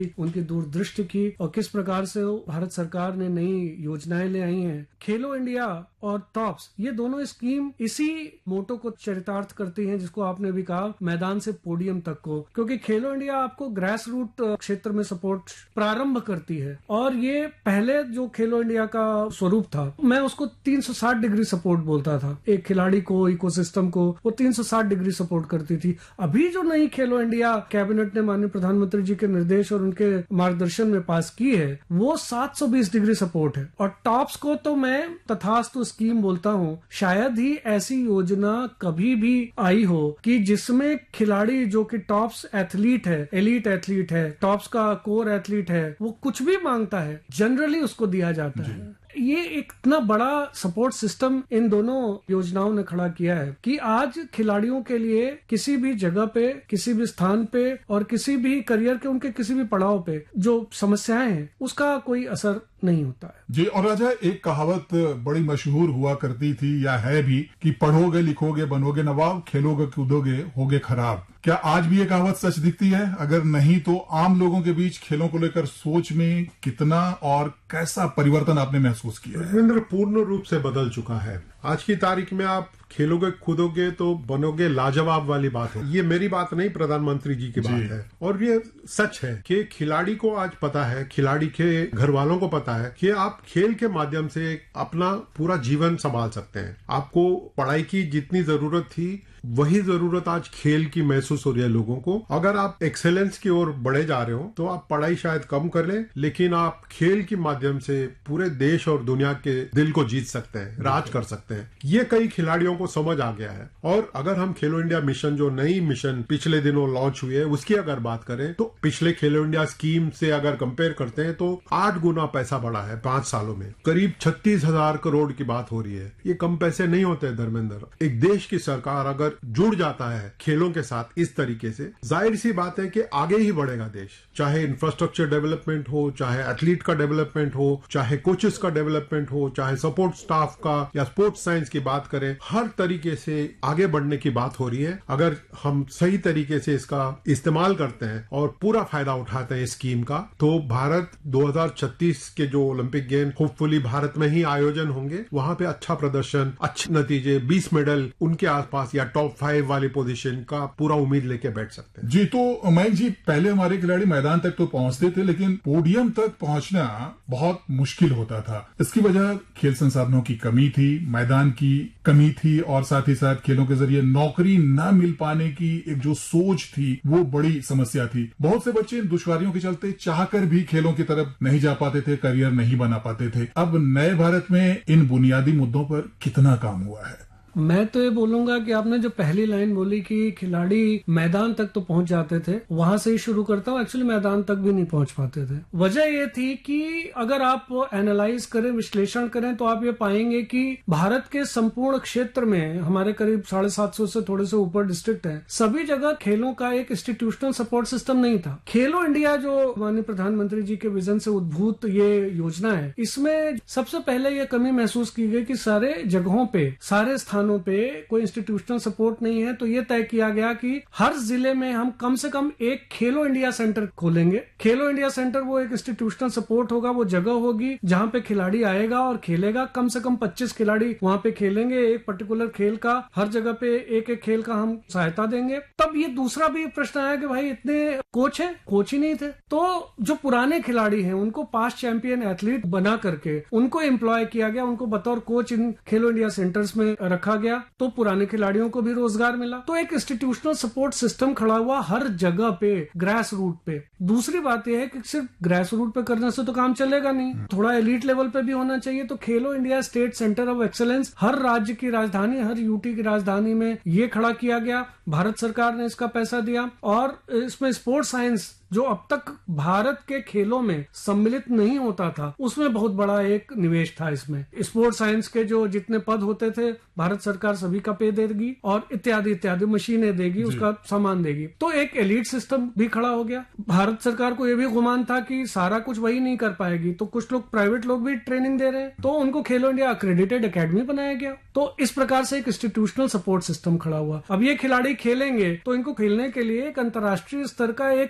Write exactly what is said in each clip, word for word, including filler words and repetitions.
उनकी दूरदृष्टि की और किस प्रकार से भारत सरकार ने नई योजनाएं ले आई हैं। खेलो इंडिया और टॉप्स ये दोनों स्कीम इसी मोटो को चरितार्थ करती हैं, जिसको आपने भी कहा, मैदान से पोडियम तक को, क्योंकि खेलो इंडिया आपको ग्रास रूट क्षेत्र में सपोर्ट प्रारंभ करती है। और ये पहले जो खेलो इंडिया का स्वरूप था, मैं उसको तीन सौ साठ डिग्री सपोर्ट बोलता था। एक खिलाड़ी को, इकोसिस्टम को वो तीन सौ साठ डिग्री सपोर्ट करती थी। अभी जो नई खेलो इंडिया कैबिनेट ने माननीय प्रधानमंत्री जी के निर्देश और उनके मार्गदर्शन में पास की है, वो सात सौ बीस डिग्री सपोर्ट है। और टॉप्स को तो मैं तथास्तु स्कीम बोलता हूँ। शायद ही ऐसी योजना कभी भी आई हो कि जिसमें खिलाड़ी जो कि टॉप्स एथलीट है, एलीट एथलीट है, टॉप्स का कोर एथलीट है, वो कुछ भी मांगता है जनरली उसको दिया जाता है। ये एक इतना बड़ा सपोर्ट सिस्टम इन दोनों योजनाओं ने खड़ा किया है कि आज खिलाड़ियों के लिए किसी भी जगह पे, किसी भी स्थान पे और किसी भी करियर के उनके किसी भी पड़ाव पे जो समस्याएं हैं उसका कोई असर नहीं होता है। जी, और राजा, एक कहावत बड़ी मशहूर हुआ करती थी या है भी कि पढ़ोगे लिखोगे बनोगे नवाब, खेलोगे कूदोगे होगे खराब। क्या आज भी ये कहावत सच दिखती है? अगर नहीं तो आम लोगों के बीच खेलों को लेकर सोच में कितना और कैसा परिवर्तन आपने महसूस किया है? रविंद्र, पूर्ण रूप से बदल चुका है। आज की तारीख में आप खेलोगे कूदोगे तो बनोगे लाजवाब वाली बात है। ये मेरी बात नहीं, प्रधानमंत्री जी की बात है। और ये सच है कि खिलाड़ी को आज पता है, खिलाड़ी के घर वालों को पता है कि आप खेल के माध्यम से अपना पूरा जीवन संभाल सकते हैं। आपको पढ़ाई की जितनी जरूरत थी वही जरूरत आज खेल की महसूस हो रही है लोगों को। अगर आप एक्सेलेंस की ओर बढ़े जा रहे हो तो आप पढ़ाई शायद कम कर लें, लेकिन आप खेल के माध्यम से पूरे देश और दुनिया के दिल को जीत सकते हैं, राज कर सकते हैं। ये कई खिलाड़ियों को समझ आ गया है। और अगर हम खेलो इंडिया मिशन, जो नई मिशन पिछले दिनों लॉन्च हुई है, उसकी अगर बात करें तो पिछले खेलो इंडिया स्कीम से अगर कंपेयर करते हैं तो आठ गुना पैसा बढ़ा है पांच सालों में। करीब छत्तीस हजार करोड़ की बात हो रही है। ये कम पैसे नहीं होते धर्मेंद्र। एक देश की सरकार अगर जुड़ जाता है खेलों के साथ इस तरीके से, जाहिर सी बात है कि आगे ही बढ़ेगा देश। चाहे इंफ्रास्ट्रक्चर डेवलपमेंट हो, चाहे एथलीट का डेवलपमेंट हो, चाहे कोचेस का डेवलपमेंट हो, चाहे सपोर्ट स्टाफ का या स्पोर्ट्स साइंस की बात करें, हर तरीके से आगे बढ़ने की बात हो रही है। अगर हम सही तरीके से इसका इस्तेमाल करते हैं और पूरा फायदा उठाते हैं इस स्कीम का, तो भारत दो हजार छत्तीस के जो ओलंपिक गेम होपफुली भारत में ही आयोजन होंगे, वहां पे अच्छा प्रदर्शन, अच्छे नतीजे, बीस मेडल उनके आसपास या टॉप फाइव वाली पोजीशन का पूरा उम्मीद लेके बैठ सकते हैं। जी, तो मयंक जी, पहले हमारे खिलाड़ी मैदान तक तो पहुंचते थे, लेकिन पोडियम तक पहुंचना बहुत मुश्किल होता था। इसकी वजह खेल संसाधनों की कमी थी, मैदान की कमी थी, और साथ ही साथ खेलों के जरिए नौकरी न मिल पाने की एक जो सोच थी वो बड़ी समस्या थी। बहुत से बच्चे इन दुश्वारियों के चलते चाहकर भी खेलों की तरफ नहीं जा पाते थे, करियर नहीं बना पाते थे। अब नए भारत में इन बुनियादी मुद्दों पर कितना काम हुआ है? मैं तो ये बोलूंगा कि आपने जो पहली लाइन बोली कि खिलाड़ी मैदान तक तो पहुंच जाते थे, वहां से ही शुरू करता हूं। एक्चुअली मैदान तक भी नहीं पहुंच पाते थे। वजह ये थी कि अगर आप एनालाइज करें, विश्लेषण करें, तो आप ये पाएंगे कि भारत के संपूर्ण क्षेत्र में हमारे करीब साढ़े सात सौ से थोड़े से ऊपर डिस्ट्रिक्ट हैं, सभी जगह खेलों का एक इंस्टीट्यूशनल सपोर्ट सिस्टम नहीं था। खेलो इंडिया जो माननीय प्रधानमंत्री जी के विजन से उद्भूत ये योजना है, इसमें सबसे पहले ये कमी महसूस की गई कि सारे जगहों पे, सारे पे कोई इंस्टीट्यूशनल सपोर्ट नहीं है। तो ये तय किया गया कि हर जिले में हम कम से कम एक खेलो इंडिया सेंटर खोलेंगे। खेलो इंडिया सेंटर वो एक इंस्टीट्यूशनल सपोर्ट होगा, वो जगह होगी जहां पे खिलाड़ी आएगा और खेलेगा। कम से कम पच्चीस खिलाड़ी वहां पे खेलेंगे, एक पर्टिकुलर खेल का, हर जगह पे एक एक खेल का हम सहायता देंगे। तब ये दूसरा भी प्रश्न आया कि भाई इतने कोच है, कोच ही नहीं थे, तो जो पुराने खिलाड़ी हैं उनको पास्ट चैंपियन एथलीट बना करके उनको एम्प्लॉय किया गया, उनको बतौर coach in Khelo India centres में रखा गया, तो पुराने खिलाड़ियों को भी रोजगार मिला। तो एक इंस्टीट्यूशनल सपोर्ट सिस्टम खड़ा हुआ हर जगह पे, ग्रास रूट पे। दूसरी बात यह है कि सिर्फ ग्रास रूट पे करने से तो काम चलेगा नहीं, थोड़ा एलीट लेवल पे भी होना चाहिए। तो खेलो India state centre of excellence हर राज्य की राजधानी, हर यूटी की राजधानी में ये खड़ा किया गया। भारत सरकार ने इसका पैसा दिया और इसमें स्पोर्ट्स साइंस जो अब तक भारत के खेलों में सम्मिलित नहीं होता था, उसमें बहुत बड़ा एक निवेश था। इसमें स्पोर्ट्स साइंस के जो जितने पद होते थे, भारत सरकार सभी का पे देगी और इत्यादि इत्यादि मशीनें देगी, उसका सामान देगी। तो एक एलीट सिस्टम भी खड़ा हो गया। भारत सरकार को यह भी गुमान था कि सारा कुछ वही नहीं कर पाएगी, तो कुछ लोग प्राइवेट लोग भी ट्रेनिंग दे रहे हैं, तो उनको खेलो इंडिया अक्रेडिटेड एकेडमी बनाया गया। तो इस प्रकार से एक इंस्टीट्यूशनल सपोर्ट सिस्टम खड़ा हुआ। अब ये खिलाड़ी खेलेंगे तो इनको खेलने के लिए एक अंतर्राष्ट्रीय स्तर का एक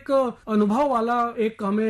अनुभव वाला एक हमें